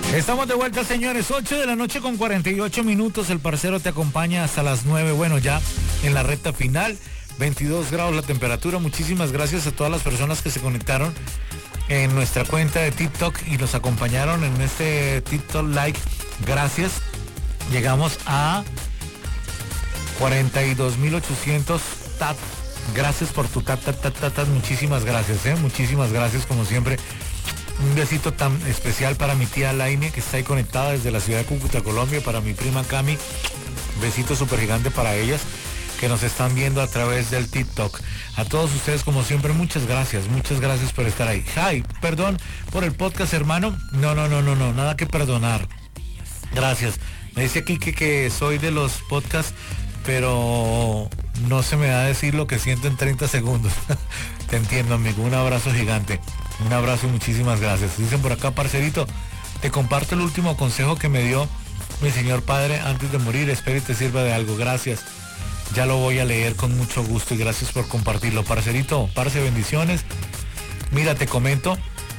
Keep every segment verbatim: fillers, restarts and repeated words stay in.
Estamos de vuelta, señores, ocho de la noche con cuarenta y ocho minutos, el parcero te acompaña hasta las nueve, bueno, ya en la recta final, veintidós grados la temperatura. Muchísimas gracias a todas las personas que se conectaron en nuestra cuenta de TikTok y nos acompañaron en este TikTok Like, gracias. Llegamos a cuarenta y dos mil ochocientos tat, gracias por tu tat, tat, tat, tat, tat. Muchísimas gracias, eh, muchísimas gracias como siempre. Un besito tan especial para mi tía Laine, que está ahí conectada desde la ciudad de Cúcuta, Colombia, para mi prima Cami, besito súper gigante para ellas, que nos están viendo a través del TikTok. A todos ustedes, como siempre, muchas gracias, muchas gracias por estar ahí. Ay, perdón por el podcast, hermano. No, no, no, no, no, nada que perdonar. Gracias. Me dice aquí que, que soy de los podcasts, pero no se me da a decir lo que siento en treinta segundos. Te entiendo, amigo. Un abrazo gigante. Un abrazo y muchísimas gracias. Dicen por acá, parcerito, te comparto el último consejo que me dio mi señor padre antes de morir. Espero y te sirva de algo. Gracias. Ya lo voy a leer con mucho gusto y gracias por compartirlo. Parcerito, parce, bendiciones. Mira, te comento.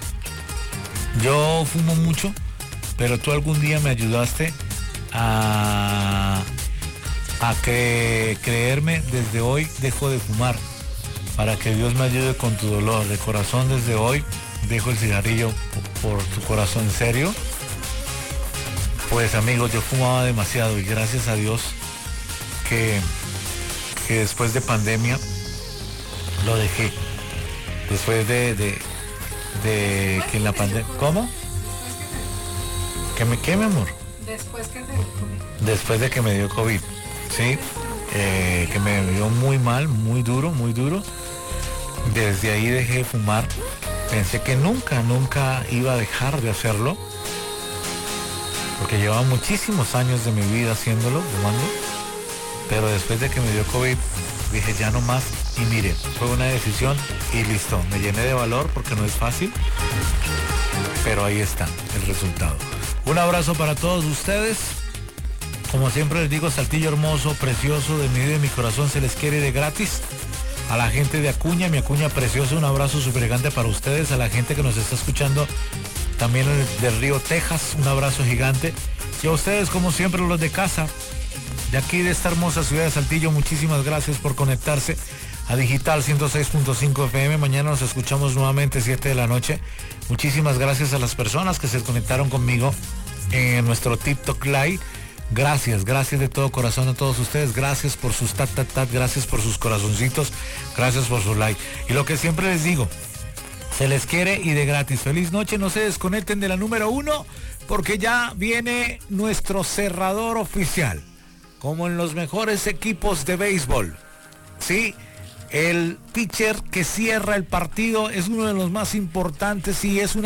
Yo fumo mucho, pero tú algún día me ayudaste a, a que creerme. Desde hoy dejo de fumar. Para que Dios me ayude con tu dolor. De corazón, desde hoy dejo el cigarrillo por, por tu corazón. ¿En serio? Pues, amigos, yo fumaba demasiado y gracias a Dios que, que después de pandemia lo dejé. Después de, de, de que en la pandemia... ¿Cómo? ¿Que me qué, mi amor? Después que te dio COVID. Después de que me dio COVID, ¿sí? Eh, que me dio muy mal, muy duro, muy duro. Desde ahí dejé de fumar. Pensé que nunca, nunca iba a dejar de hacerlo, porque llevaba muchísimos años de mi vida haciéndolo, fumando. Pero después de que me dio COVID, dije ya no más. Y mire, fue una decisión y listo. Me llené de valor porque no es fácil. Pero ahí está el resultado. Un abrazo para todos ustedes. Como siempre les digo, Saltillo hermoso, precioso, de mi vida y de mi corazón, se les quiere de gratis. A la gente de Acuña, mi Acuña preciosa, un abrazo súper gigante para ustedes. A la gente que nos está escuchando también del Río Texas, un abrazo gigante. Y a ustedes, como siempre, los de casa, de aquí de esta hermosa ciudad de Saltillo, muchísimas gracias por conectarse a Digital ciento seis punto cinco F M. Mañana nos escuchamos nuevamente siete de la noche. Muchísimas gracias a las personas que se conectaron conmigo en nuestro TikTok Live. Gracias, gracias de todo corazón a todos ustedes. Gracias por sus tat, tat, tat. Gracias por sus corazoncitos. Gracias por su like. Y lo que siempre les digo, se les quiere y de gratis. Feliz noche, no se desconecten de la número uno, porque ya viene nuestro cerrador oficial. Como en los mejores equipos de béisbol. Sí, el pitcher que cierra el partido es uno de los más importantes y es una